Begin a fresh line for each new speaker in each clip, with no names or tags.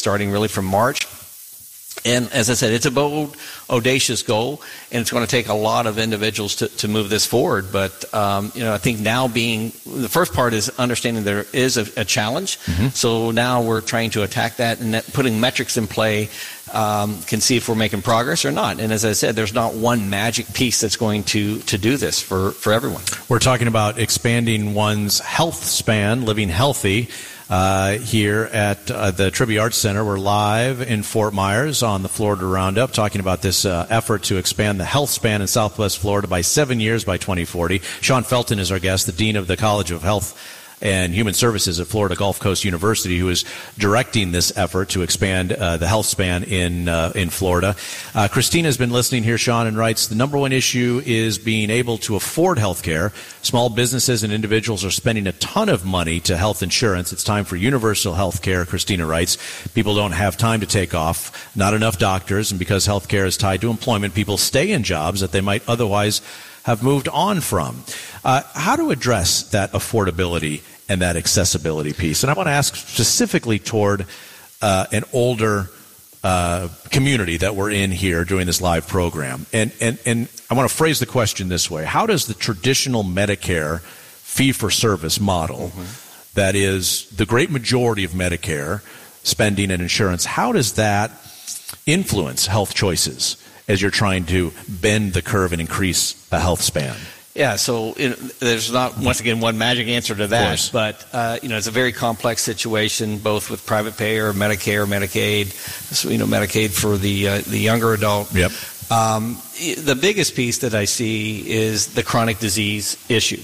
starting really from March. And as I said, it's a bold, audacious goal, and it's going to take a lot of individuals to move this forward. But, I think now the first part is understanding there is a challenge. Mm-hmm. So now we're trying to attack that, and putting metrics in play can see if we're making progress or not. And as I said, there's not one magic piece that's going to do this for everyone.
We're talking about expanding one's health span, living healthy. Here at the Trivia Arts Center. We're live in Fort Myers on the Florida Roundup, talking about this effort to expand the health span in Southwest Florida by 7 years by 2040. Sean Felton is our guest, the Dean of the College of Health and Human Services at Florida Gulf Coast University, who is directing this effort to expand the health span in Florida. Christina has been listening here, Sean, and writes, the number one issue is being able to afford health care. Small businesses and individuals are spending a ton of money to health insurance. It's time for universal health care, Christina writes. People don't have time to take off, not enough doctors, and because health care is tied to employment, people stay in jobs that they might otherwise have moved on from. How to address that affordability and that accessibility piece? And I want to ask specifically toward an older community that we're in here doing this live program. And I want to phrase the question this way. How does the traditional Medicare fee-for-service model, that is the great majority of Medicare spending and insurance, how does that influence health choices as you're trying to bend the curve and increase the health span?
Yeah, so there's not, once again, one magic answer to that, but it's a very complex situation, both with private payer, Medicare, Medicaid, so, Medicaid for the younger adult.
Yep.
The biggest piece that I see is the chronic disease issue.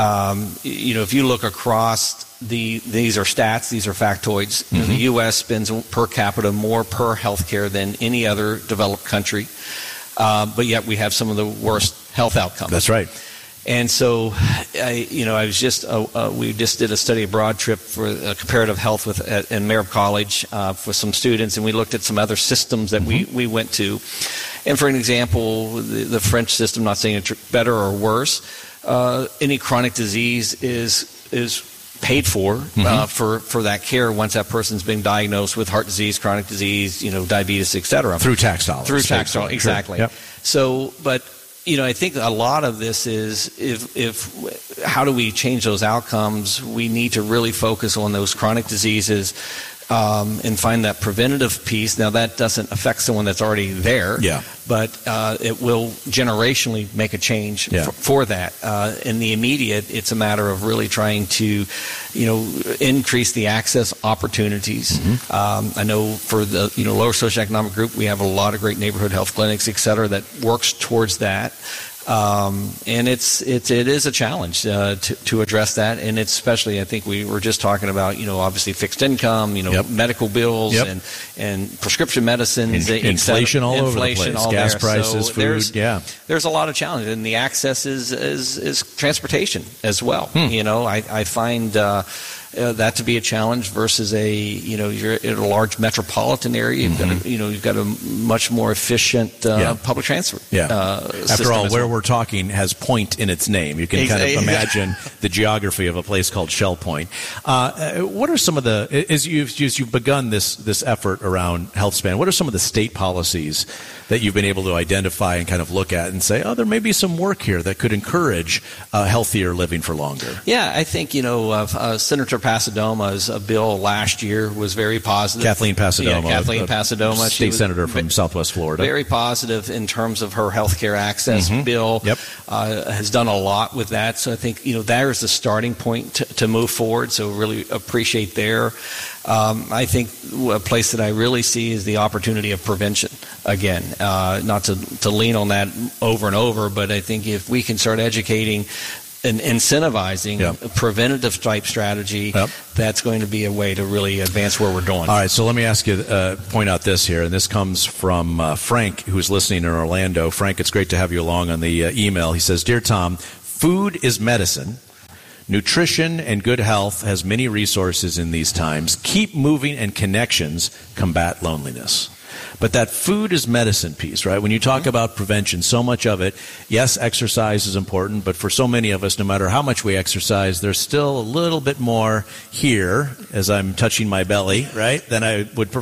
If you look across these are stats, these are factoids. Mm-hmm. The U.S. spends per capita more per healthcare than any other developed country, but yet we have some of the worst health outcomes.
That's right.
And so, we just did a study abroad trip for comparative health in Merritt College for some students, and we looked at some other systems that we went to. And for an example, the French system, not saying it's better or worse, any chronic disease is paid for that care once that person's been diagnosed with heart disease, chronic disease, diabetes, etc.
Through tax dollars.
Through tax dollars, exactly.
Yep.
So, but I think a lot of this is if how do we change those outcomes? We need to really focus on those chronic diseases and find that preventative piece. Now, that doesn't affect someone that's already there, but it will generationally make a change for that. In the immediate, it's a matter of really trying to, increase the access opportunities. I know for the lower socioeconomic group, we have a lot of great neighborhood health clinics, et cetera, that works towards that. And it is a challenge to address that, and it's especially, I think we were just talking about, obviously fixed income, medical bills and prescription medicines,
inflation all over the place, gas prices,
so
food.
There's a lot of challenges, and the access is transportation as well. I find that to be a challenge versus you're in a large metropolitan area. You've got a much more efficient public transport.
After all, where we're talking has point in its name. You can kind of imagine the geography of a place called Shell Point. What are some of the, as you've begun this effort around health span, what are some of the state policies that you've been able to identify and kind of look at and say, there may be some work here that could encourage healthier living for longer?
Yeah, I think, Senator Pasadoma's bill last year was very positive.
Kathleen
Pasadoma.
State senator from Southwest Florida.
Very positive in terms of her health care access bill. Has done a lot with that. So I think, there is the starting point to move forward. So really appreciate there. I think a place that I really see is the opportunity of prevention. Again, not to lean on that over and over, but I think if we can start educating and incentivizing preventative type strategy, that's going to be a way to really advance where we're going.
All right, so let me ask you, point out this here, and this comes from Frank, who's listening in Orlando. Frank, it's great to have you along on the email. He says, Dear Tom, food is medicine. Nutrition and good health has many resources in these times. Keep moving, and connections combat loneliness. But that food is medicine piece, right? When you talk about prevention, so much of it, yes, exercise is important, but for so many of us, no matter how much we exercise, there's still a little bit more here, as I'm touching my belly, right, than I would prefer.